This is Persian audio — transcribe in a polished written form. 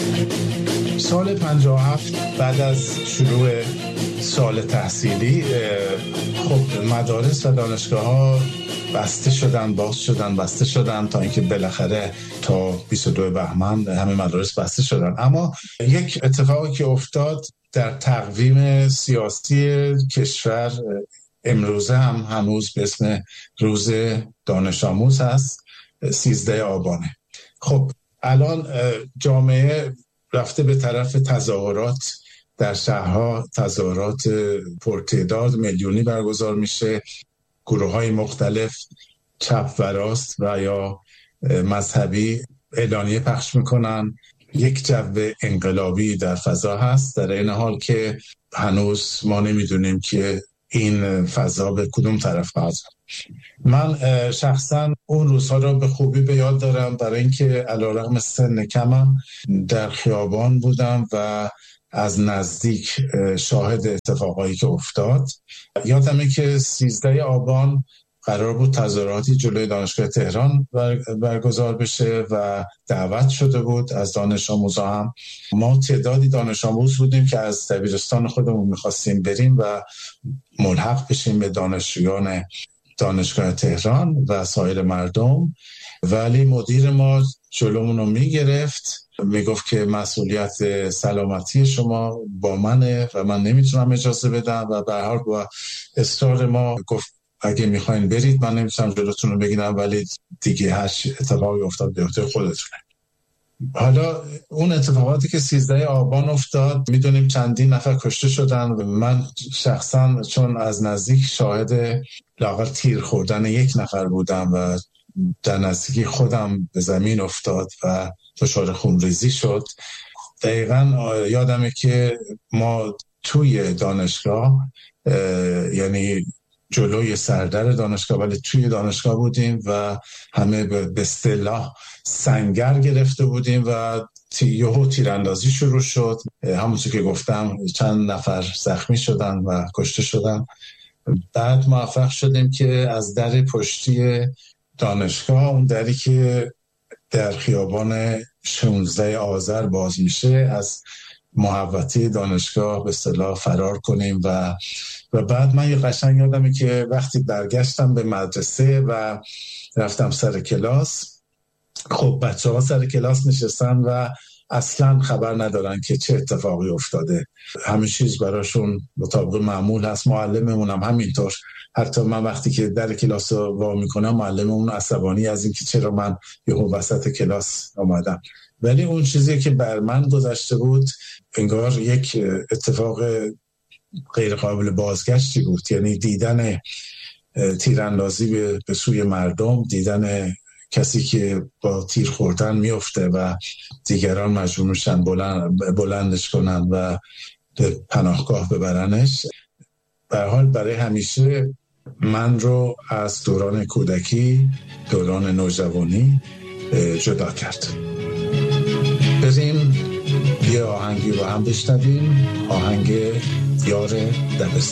سال 57 بعد از شروع سال تحصیلی خب مدارس و دانشگاه ها بسته شدن تا اینکه بالاخره تا 22 بهمن همه مدارس بسته شدن. اما یک اتفاقی که افتاد در تقویم سیاسی کشور امروزه هم هنوز به اسم روز دانش آموز هست، 13 آبانه. خب الان جامعه رفته به طرف تظاهرات در شهرها، تظاهرات پرتعداد میلیونی برگزار میشه. گروه‌های مختلف چپ و راست و یا مذهبی اعلامیه پخش میکنن. یک جو انقلابی در فضا هست، در این حال که هنوز ما نمیدونیم که این فضا به کدوم طرف خواهد. من شخصا اون روزها رو به خوبی به یاد دارم، برای اینکه علیرغم سن کمم در خیابان بودم و از نزدیک شاهد اتفاقایی که افتاد. یادمه که 13 آبان قرار بود تظاهراتی جلوی دانشگاه تهران برگزار بشه و دعوت شده بود از دانش آموزا هم. ما تعدادی دانش آموز بودیم که از دبیرستان خودمون میخواستیم بریم و ملحق بشیم به دانشجویان دانشگاه تهران و سایر مردم، ولی مدیر ما جلومون رو میگرفت، میگفت که مسئولیت سلامتی شما با منه و من نمیتونم اجازه بدم و به هر حال با اصرار ما گفت اگه میخواین برید، من نمیتونم جلوتون رو بگیرم، ولی دیگه هر اتفاقی افتاد به عهده خودتونه. حالا اون اتفاقاتی که 13 آبان افتاد، میدونیم چندین نفر کشته شدن. من شخصا چون از نزدیک شاهد لااقل تیر خوردن یک نفر بودم و در نزدیکی خودم به زمین افتاد و دچار خونریزی شد. دقیقاً یادمه که ما توی دانشگاه، یعنی جلوی سردر دانشگاه ولی توی دانشگاه بودیم و همه به اصطلاح سنگر گرفته بودیم و یهو تیراندازی شروع شد. همونطور که گفتم چند نفر زخمی شدن و کشته شدن. بعد موفق شدیم که از در پشتی دانشگاه، اون دری که در خیابان 16 آذر باز میشه، از محوطه دانشگاه به اصطلاح فرار کنیم و بعد من یه قشنگ یادمه که وقتی برگشتم به مدرسه و رفتم سر کلاس، خب بچه‌ها سر کلاس نشستن و اصلا خبر ندارن که چه اتفاقی افتاده. همه چیز براشون مطابق معمول هست. معلممون هم همینطور. حتی من وقتی که در کلاس رو وا میکنم، معلممون عصبانی از این که چرا من یهو وسط کلاس آمدم. ولی اون چیزی که بر من گذشته بود انگار یک اتفاق غیر قابل بازگشتی بود. یعنی دیدن تیراندازی به سوی مردم، دیدن کسی که با تیر خوردن میفته و دیگران مجبور میشن بلندش کنن و به پناهگاه ببرنش، به هر حال برای همیشه من رو از دوران کودکی، دوران نوجوانی جدا کرد. بریم یه آهنگی رو هم بشنویم، آهنگ یار دبستان.